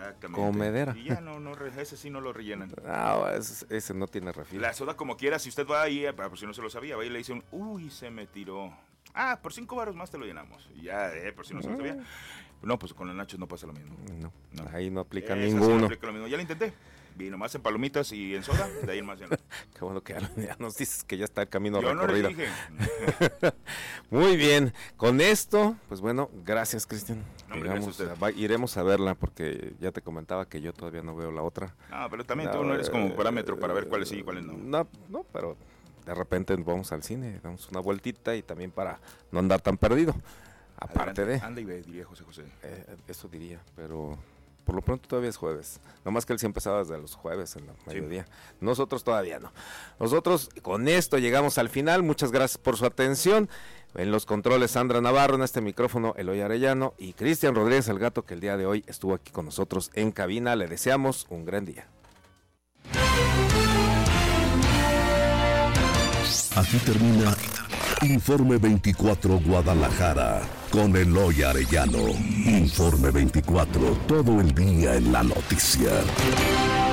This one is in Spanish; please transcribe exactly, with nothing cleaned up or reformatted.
Exactamente. Comedera. Y ya no, no, ese sí no lo rellenan. Ah, ese, ese no tiene refil. La soda como quiera, si usted va ahí, por si no se lo sabía, va y le dice un, uy, se me tiró. Ah, por cinco baros más te lo llenamos. Y ya, eh, por si no se lo sabía. No, pues con los nachos no pasa lo mismo. No, no. Ahí no aplica Esa ninguno. Sí no aplica lo mismo. Ya lo intenté. Vi nomás en palomitas y en soda, de ahí en más ya no. Qué bueno que ya, ya nos dices que ya está el camino Yo recorrido. No les dije. Muy bien, con esto, pues bueno, gracias, Cristian. No, Digamos, a, iremos a verla porque ya te comentaba que yo todavía no veo la otra. No, pero también no, tú no eres como eh, parámetro para ver cuáles sí y cuáles no. No, no, pero de repente vamos al cine, damos una vueltita y también para no andar tan perdido. Aparte Adelante, de... Anda y ve, diría José José. Eh, eso diría, pero... Por lo pronto todavía es jueves. Nomás que él sí empezaba desde los jueves en la mediodía. Sí. Nosotros todavía no. Nosotros con esto llegamos al final. Muchas gracias por su atención. En los controles Sandra Navarro, en este micrófono Eloy Arellano y Cristian Rodríguez el Gato, que el día de hoy estuvo aquí con nosotros en cabina. Le deseamos un gran día. Aquí termina Informe veinticuatro Guadalajara con Eloy Arellano. Informe veinticuatro, todo el día en la noticia.